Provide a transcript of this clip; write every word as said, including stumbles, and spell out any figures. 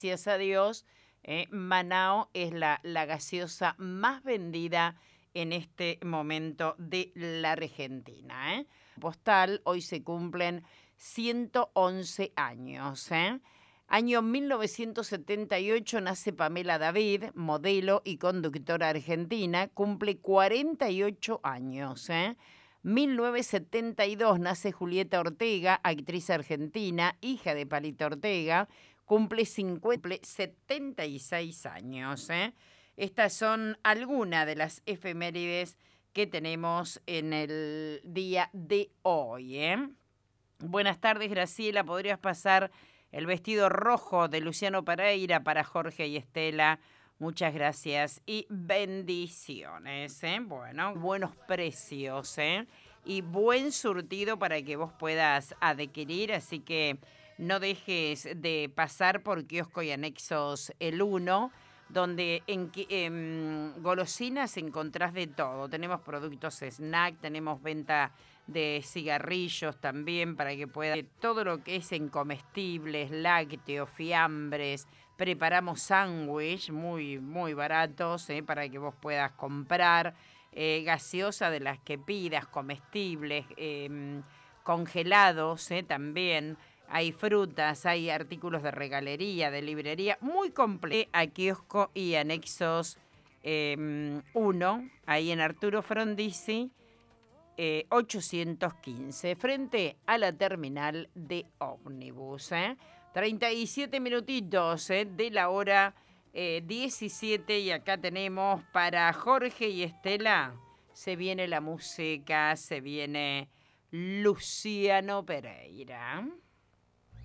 Gracias a Dios, eh, Manao es la, la gaseosa más vendida en este momento de la Argentina. ¿eh? Postal, hoy se cumplen ciento once años. ¿eh? Año mil novecientos setenta y ocho nace Pamela David, modelo y conductora argentina, cumple cuarenta y ocho años. ¿eh? mil novecientos setenta y dos nace Julieta Ortega, actriz argentina, hija de Palito Ortega, cumple cincuenta, setenta y seis años. ¿eh? Estas son algunas de las efemérides que tenemos en el día de hoy. ¿eh? Buenas tardes, Graciela. ¿Podrías pasar el vestido rojo de Luciano Pereira para Jorge y Estela? Muchas gracias y bendiciones. ¿eh? Bueno, buenos precios ¿eh? y buen surtido para que vos puedas adquirir, así que no dejes de pasar por Kiosco y Anexos El Uno, donde en, en golosinas encontrás de todo. Tenemos productos snack, tenemos venta de cigarrillos también para que puedas... Todo lo que es en comestibles, lácteos, fiambres. Preparamos sándwich muy, muy baratos ¿eh? para que vos puedas comprar. Eh, gaseosa de las que pidas, comestibles, eh, congelados ¿eh? también. Hay frutas, hay artículos de regalería, de librería, muy completo. A Kiosco y Anexos eh, uno, ahí en Arturo Frondizi, eh, ochocientos quince, frente a la terminal de ómnibus. ¿eh? treinta y siete minutitos ¿eh? de la hora eh, diecisiete, y acá tenemos para Jorge y Estela, se viene la música, se viene Luciano Pereira.